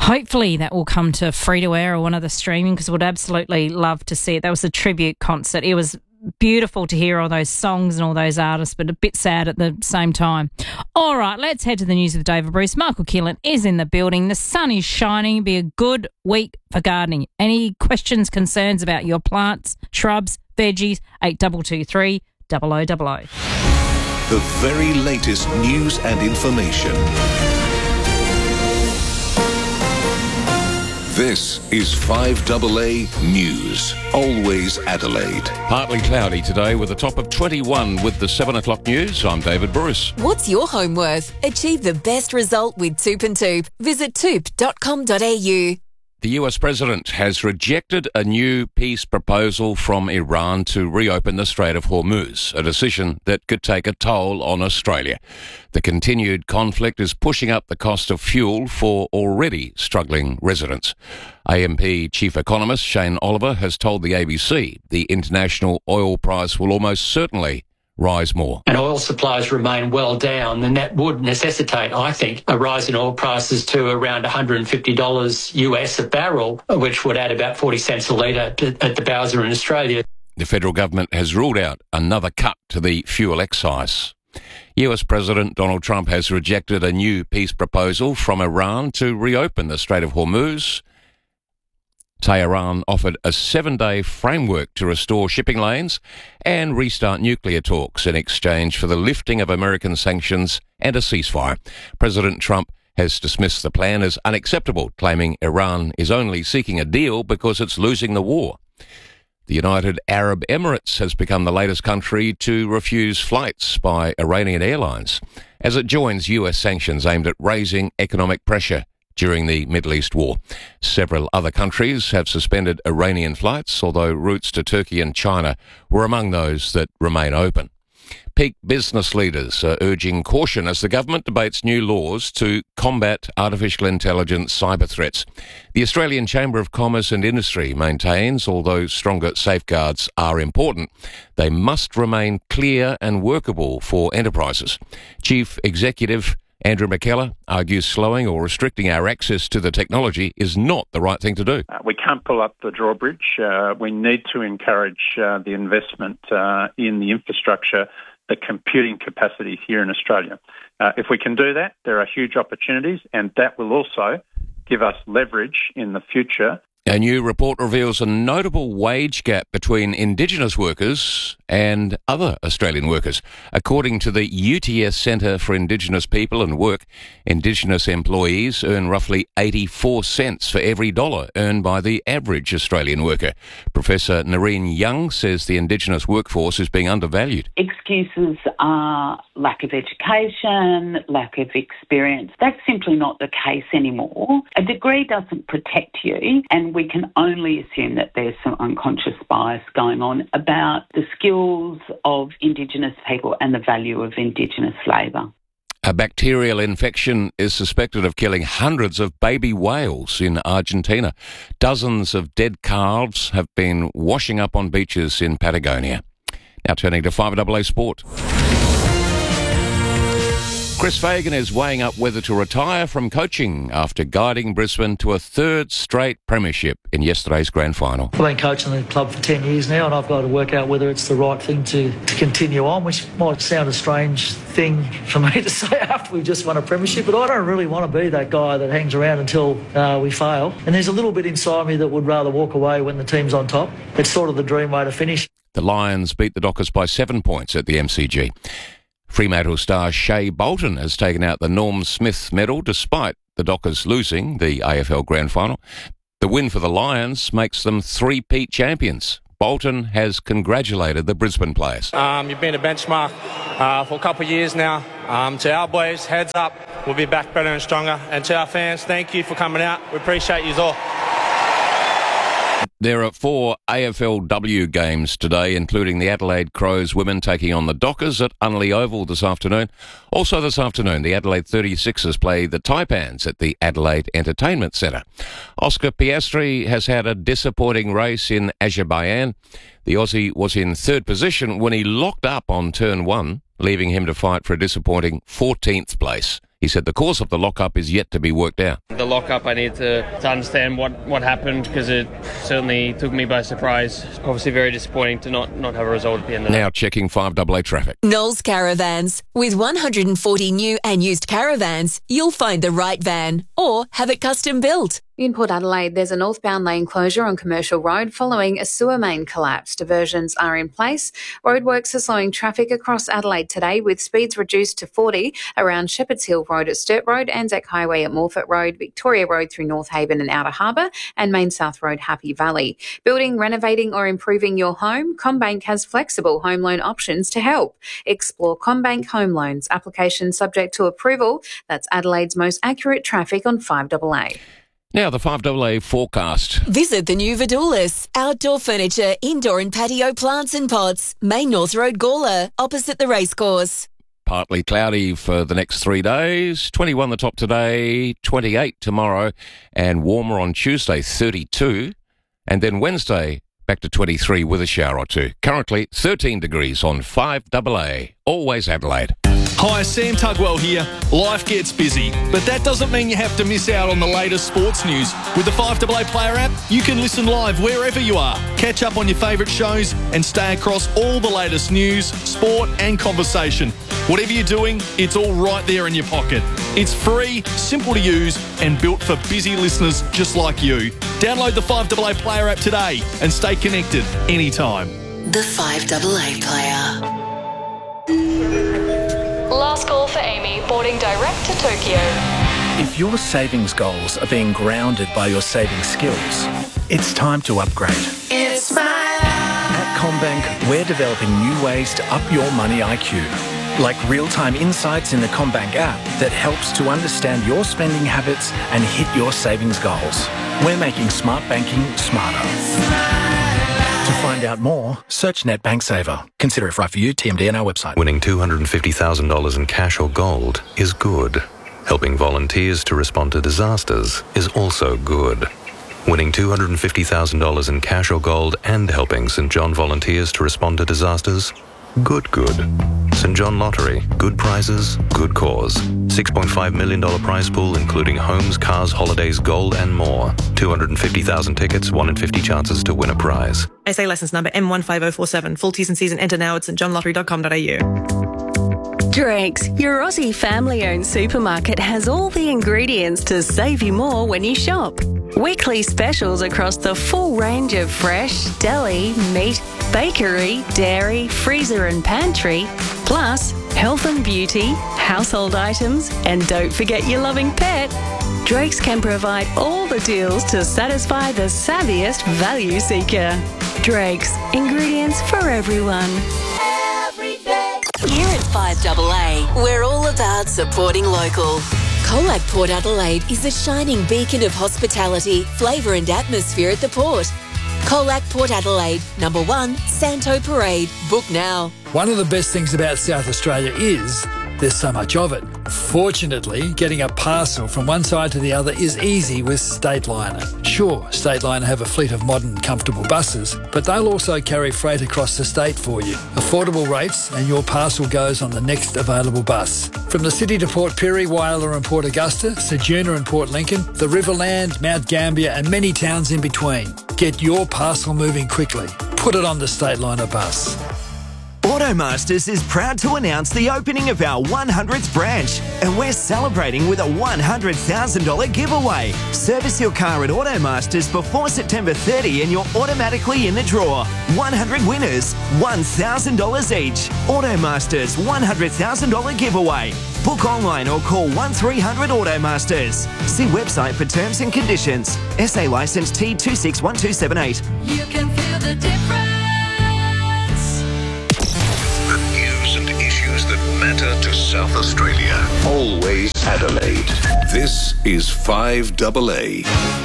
Hopefully that will come to free-to-air or one of the streaming, because I would absolutely love to see it. That was a tribute concert. It was beautiful to hear all those songs and all those artists, but a bit sad at the same time. All right, let's head to the news with David Bruce. Michael Keelan is in the building. The sun is shining. It'll be a good week for gardening. Any questions, concerns about your plants, shrubs, veggies? 8223 0000. The very latest news and information. This is 5AA News. Always Adelaide. Partly cloudy today with a top of 21 with the 7 o'clock news. I'm David Bruce. What's your home worth? Achieve the best result with Toop and Toop. Visit toop.com.au. The US President has rejected a new peace proposal from Iran to reopen the Strait of Hormuz, a decision that could take a toll on Australia. The continued conflict is pushing up the cost of fuel for already struggling residents. AMP Chief Economist Shane Oliver has told the ABC the international oil price will almost certainly rise more. And oil supplies remain well down, then that would necessitate, I think, a rise in oil prices to around $150 US a barrel, which would add about 40 cents a litre at the Bowser in Australia. The federal government has ruled out another cut to the fuel excise. US President Donald Trump has rejected a new peace proposal from Iran to reopen the Strait of Hormuz. Tehran offered a 7-day framework to restore shipping lanes and restart nuclear talks in exchange for the lifting of American sanctions and a ceasefire. President Trump has dismissed the plan as unacceptable, claiming Iran is only seeking a deal because it's losing the war. The United Arab Emirates has become the latest country to refuse flights by Iranian airlines as it joins US sanctions aimed at raising economic pressure during the Middle East war. Several other countries have suspended Iranian flights, although routes to Turkey and China were among those that remain open. Peak business leaders are urging caution as the government debates new laws to combat artificial intelligence cyber threats. The Australian Chamber of Commerce and Industry maintains, although stronger safeguards are important, they must remain clear and workable for enterprises. Chief Executive Andrew McKellar argues slowing or restricting our access to the technology is not the right thing to do. We can't pull up the drawbridge. We need to encourage the investment in the infrastructure, the computing capacity here in Australia. If we can do that, there are huge opportunities, and that will also give us leverage in the future. A new report reveals a notable wage gap between Indigenous workers and other Australian workers. According to the UTS Centre for Indigenous People and Work, Indigenous employees earn roughly 84 cents for every dollar earned by the average Australian worker. Professor Noreen Young says the Indigenous workforce is being undervalued. Excuses are lack of education, lack of experience. That's simply not the case anymore. A degree doesn't protect you, and we can only assume that there's some unconscious bias going on about the skills of Indigenous people and the value of Indigenous labour. A bacterial infection is suspected of killing hundreds of baby whales in Argentina. Dozens of dead calves have been washing up on beaches in Patagonia. Now turning to 5AA Sport. Chris Fagan is weighing up whether to retire from coaching after guiding Brisbane to a third straight premiership in yesterday's grand final. I've been coaching the club for 10 years now, and I've got to work out whether it's the right thing to continue on, which might sound a strange thing for me to say after we just won a premiership, but I don't really want to be that guy that hangs around until we fail. And there's a little bit inside me that would rather walk away when the team's on top. It's sort of the dream way to finish. The Lions beat the Dockers by 7 points at the MCG. Fremantle star Shea Bolton has taken out the Norm Smith medal despite the Dockers losing the AFL Grand Final. The win for the Lions makes them three-peat champions. Bolton has congratulated the Brisbane players. You've been a benchmark for a couple of years now. To our boys, heads up, we'll be back better and stronger. And to our fans, thank you for coming out. We appreciate you all. There are 4 AFLW games today, including the Adelaide Crows women taking on the Dockers at Unley Oval this afternoon. Also this afternoon, the Adelaide 36ers play the Taipans at the Adelaide Entertainment Centre. Oscar Piastri has had a disappointing race in Azerbaijan. The Aussie was in third position when he locked up on turn 1, leaving him to fight for a disappointing 14th place He said the cause of the lockup is yet to be worked out. The lockup, I need to understand what happened, because it certainly took me by surprise. Obviously very disappointing to not have a result at the end of it. Now checking 5AA traffic. Knowles Caravans. With 140 new and used caravans, you'll find the right van or have it custom built. In Port Adelaide, there's a northbound lane closure on Commercial Road following a sewer main collapse. Diversions are in place. Roadworks are slowing traffic across Adelaide today, with speeds reduced to 40 around Shepherd's Hill Road at Sturt Road, Anzac Highway at Morfett Road, Victoria Road through North Haven and Outer Harbour, and Main South Road, Happy Valley. Building, renovating or improving your home? CommBank has flexible home loan options to help. Explore CommBank Home Loans. Application subject to approval. That's Adelaide's most accurate traffic on 5AA. Now the 5AA forecast. Visit the new Vidoulis. Outdoor furniture, indoor and patio plants and pots. Main North Road, Gawler, opposite the racecourse. Partly cloudy for the next 3 days. 21 the top today, 28 tomorrow, and warmer on Tuesday, 32. And then Wednesday, back to 23 with a shower or two. Currently 13 degrees on 5AA. Always Adelaide. Hi, Sam Tugwell here. Life gets busy, but that doesn't mean you have to miss out on the latest sports news. With the 5AA Player app, you can listen live wherever you are, catch up on your favourite shows and stay across all the latest news, sport and conversation. Whatever you're doing, it's all right there in your pocket. It's free, simple to use and built for busy listeners just like you. Download the 5AA Player app today and stay connected anytime. The 5AA Player. Last call for Amy, boarding direct to Tokyo. If your savings goals are being grounded by your saving skills, it's time to upgrade. It's my life. At CommBank, we're developing new ways to up your money IQ, like real-time insights in the CommBank app that helps to understand your spending habits and hit your savings goals. We're making smart banking smarter. To find out more, search NetBank Saver. Consider if right for you. TMD on our website. Winning $250,000 in cash or gold is good. Helping volunteers to respond to disasters is also good. Winning $250,000 in cash or gold and helping St John volunteers to respond to disasters? Good. St John Lottery. Good prizes, good cause. $6.5 million prize pool including homes, cars, holidays, gold and more. 250,000 tickets, 1 in 50 chances to win a prize. SA licence number M15047. Full T's and C's and enter now at stjohnlottery.com.au. Drake's, your Aussie family-owned supermarket, has all the ingredients to save you more when you shop. Weekly specials across the full range of fresh, deli, meat, bakery, dairy, freezer and pantry, plus health and beauty, household items, and don't forget your loving pet. Drake's can provide all the deals to satisfy the savviest value seeker. Drake's, ingredients for everyone. Here at 5AA, we're all about supporting local. Colac Port Adelaide is a shining beacon of hospitality, flavour and atmosphere at the port. Colac Port Adelaide, number 1, Santo Parade. Book now. One of the best things about South Australia is there's so much of it. Fortunately, getting a parcel from one side to the other is easy with Stateliner. Sure, Stateliner have a fleet of modern, comfortable buses, but they'll also carry freight across the state for you. Affordable rates and your parcel goes on the next available bus. From the city to Port Pirie, Whyalla and Port Augusta, Ceduna and Port Lincoln, the Riverland, Mount Gambier and many towns in between. Get your parcel moving quickly. Put it on the Stateliner bus. Automasters is proud to announce the opening of our 100th branch, and we're celebrating with a $100,000 giveaway. Service your car at Automasters before September 30 and you're automatically in the draw. 100 winners, $1,000 each. Automasters $100,000 giveaway. Book online or call 1300 Automasters. See website for terms and conditions. SA licence T261278. You can feel the difference. That matter to South Australia. Always Adelaide. This is 5AA.